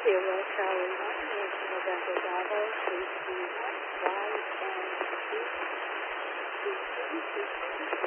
Kilo Charlie 1 is November Bravo 321 Y and 2.